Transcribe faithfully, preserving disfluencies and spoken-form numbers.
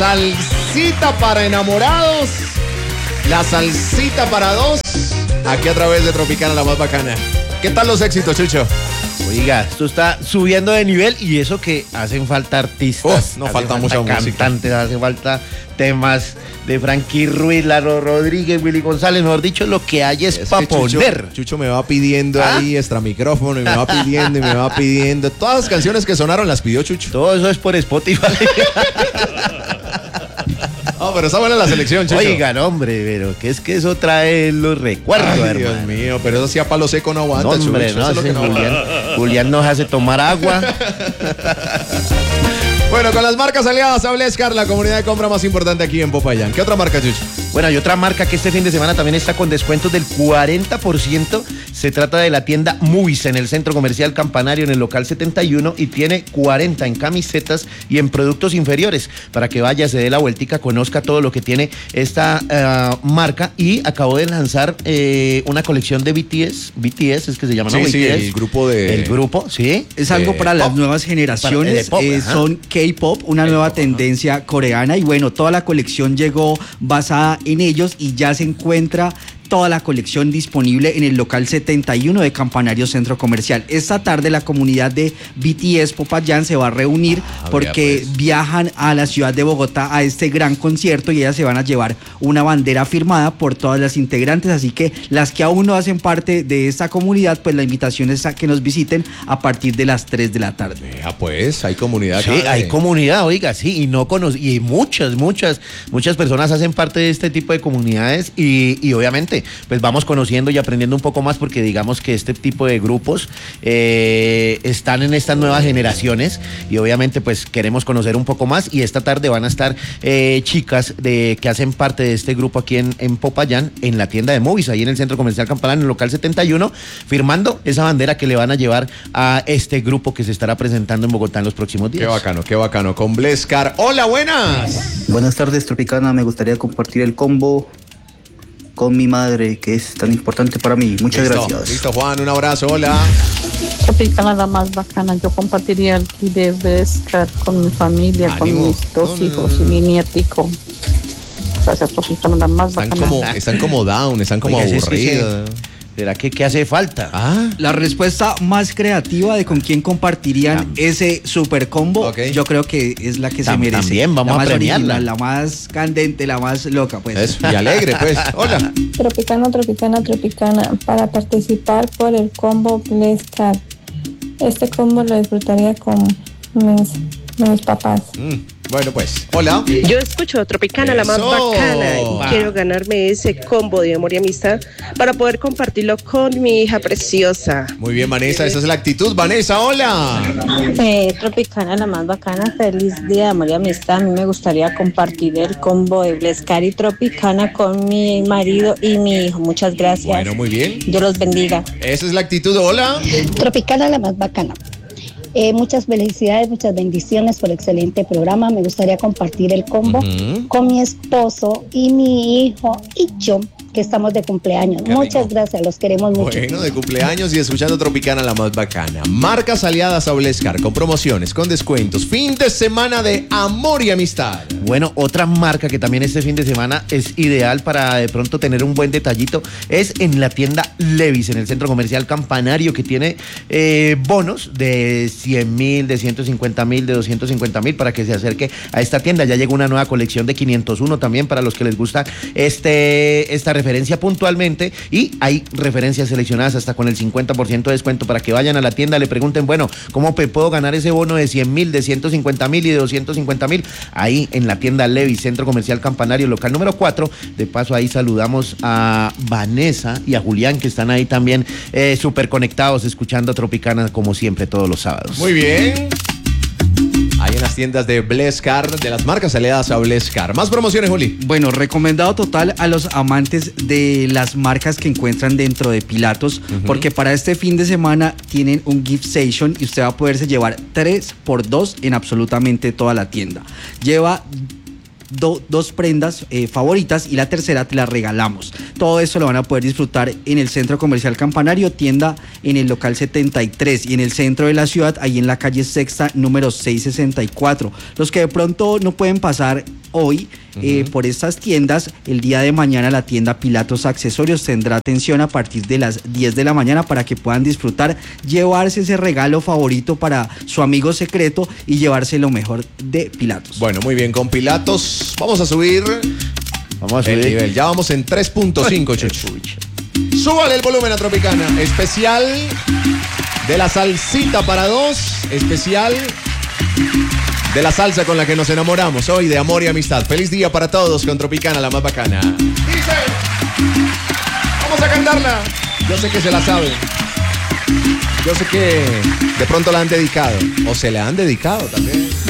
salsita para enamorados, la salsita para dos, aquí a través de Tropicana, la más bacana. ¿Qué tal los éxitos, Chucho? Oiga, esto está subiendo de nivel y eso que hacen falta artistas. Oh, no falta mucha música. Cantantes, hace falta temas de Frankie Ruiz, Laro Rodríguez, Willy González, mejor dicho, lo que hay es, es para poner. Chucho me va pidiendo ¿Ah? ahí extra micrófono y me va pidiendo y me va pidiendo. Todas las canciones que sonaron las pidió Chucho. Todo eso es por Spotify. No, pero está buena la selección, Chucho. Oigan, hombre, pero que es que eso trae los recuerdos, Ay, hermano. Dios mío, pero eso sí a palo seco no aguanta, no, hombre, Chucho. No, eso es lo que no Julián, Julián nos hace tomar agua. Bueno, con las marcas aliadas a Blescar, la comunidad de compra más importante aquí en Popayán. ¿Qué otra marca, Chucho? Bueno, hay otra marca que este fin de semana también está con descuentos del cuarenta por ciento. Se trata de la tienda Movies en el Centro Comercial Campanario, en el local setenta y uno, y tiene cuarenta en camisetas y en productos inferiores. Para que vaya, se dé la vueltica, conozca todo lo que tiene esta uh, marca. Y acabó de lanzar eh, una colección de B T S. B T S es que se llama, ¿no? Sí, B T S. Sí, el grupo de... El grupo, sí. Es algo para las nuevas generaciones. Para, eh, son K-pop, una nueva tendencia coreana, y bueno, toda la colección llegó basada en ellos y ya se encuentra toda la colección disponible en el local setenta y uno de Campanario Centro Comercial. Esta tarde la comunidad de B T S Popayán se va a reunir ah, porque pues. viajan a la ciudad de Bogotá a este gran concierto y ellas se van a llevar una bandera firmada por todas las integrantes, así que las que aún no hacen parte de esta comunidad, pues la invitación es a que nos visiten a partir de las tres de la tarde. Ya pues, hay comunidad. Sí, hay comunidad, oiga, sí, y no cono- y muchas, muchas, muchas personas hacen parte de este tipo de comunidades y, y obviamente pues vamos conociendo y aprendiendo un poco más, porque digamos que este tipo de grupos eh, están en estas nuevas generaciones y obviamente pues queremos conocer un poco más, y esta tarde van a estar eh, chicas de, que hacen parte de este grupo aquí en, en Popayán, en la tienda de Movies, ahí en el Centro Comercial Campanario, en el local setenta y uno, firmando esa bandera que le van a llevar a este grupo que se estará presentando en Bogotá en los próximos días. Qué bacano, qué bacano, con Blescar. Hola, buenas. Buenas tardes, Tropicana, me gustaría compartir el combo con mi madre, que es tan importante para mí. Muchas listo, gracias. Listo, Juan, un abrazo, hola. Tropicana, la más bacana. Yo compartiría el kit de Blescar con mi familia, Ánimo. con mis dos no, hijos no, no. y mi nietico. Gracias, Tropicana, la más Están bacana. como, están como down, están como Oiga, sí, sí, aburridos. sí. ¿Será que qué hace falta? Ah, La respuesta más creativa de con quién compartirían Tam- ese super combo, Ok. yo creo que es la que Tam- se merece. también vamos la a más premiarla. original, la más candente, la más loca, pues. eso, y alegre, pues. Hola. Tropicana, Tropicana, Tropicana, para participar por el combo Blescar. Este combo lo disfrutaría con mis, mis papás. Mm, bueno, pues. Hola. Yo escucho Tropicana, la más Eso. bacana, y Va. quiero ganarme ese combo de amor y amistad para poder compartirlo con mi hija preciosa. Muy bien, Vanessa, esa es la actitud. Vanessa, hola. Eh, Tropicana, la más bacana, feliz día de amor y amistad. A mí me gustaría compartir el combo de Blescar y Tropicana con mi marido y mi hijo. Muchas gracias. Bueno, muy bien. Dios los bendiga. Esa es la actitud. Hola. Tropicana, la más bacana. Eh, muchas felicidades, muchas bendiciones por el excelente programa. Me gustaría compartir el combo Ujú. con mi esposo y mi hijo y yo, que estamos de cumpleaños. Qué Muchas rico. gracias, los queremos mucho. Bueno, de cumpleaños y escuchando Tropicana, la más bacana. Marcas aliadas a Blescar, con promociones, con descuentos. Fin de semana de amor y amistad. Bueno, otra marca que también este fin de semana es ideal para de pronto tener un buen detallito es en la tienda Levi's, en el Centro Comercial Campanario, que tiene eh, bonos de cien mil, de ciento cincuenta mil, de doscientos cincuenta mil para que se acerque a esta tienda. Ya llegó una nueva colección de quinientos uno también para los que les gusta este, esta referencia puntualmente, y hay referencias seleccionadas hasta con el cincuenta por ciento de descuento para que vayan a la tienda, le pregunten, bueno, ¿cómo pe- puedo ganar ese bono de cien mil, de ciento cincuenta mil y de doscientos cincuenta mil? Ahí en la tienda Levi's, Centro Comercial Campanario, local número cuatro. De paso ahí saludamos a Vanessa y a Julián, que están ahí también eh, súper conectados, escuchando Tropicana como siempre todos los sábados. Muy bien. Ahí en las tiendas de Blescar, de las marcas aliadas a Blescar. Más promociones, Juli. Bueno, recomendado total a los amantes de las marcas que encuentran dentro de Pilatos, uh-huh. porque para este fin de semana tienen un gift station y usted va a poderse llevar tres por dos en absolutamente toda la tienda. Lleva Do, dos prendas eh, favoritas y la tercera te la regalamos. Todo eso lo van a poder disfrutar en el Centro Comercial Campanario, tienda en el local setenta y tres, y en el centro de la ciudad, ahí en la calle Sexta, número seiscientos sesenta y cuatro. Los que de pronto no pueden pasar hoy uh-huh. eh, por estas tiendas. El día de mañana la tienda Pilatos Accesorios tendrá atención a partir de las diez de la mañana para que puedan disfrutar, llevarse ese regalo favorito para su amigo secreto y llevarse lo mejor de Pilatos. Bueno, muy bien, con Pilatos vamos a subir, vamos a subir el nivel. Ya vamos en tres punto cinco, Chucho. Súbale el volumen a Tropicana. Especial de la salsita para dos. Especial de la salsa con la que nos enamoramos hoy, de amor y amistad. Feliz día para todos con Tropicana, la más bacana. Dice, vamos a cantarla. Yo sé que se la saben. Yo sé que de pronto la han dedicado. O se le han dedicado también.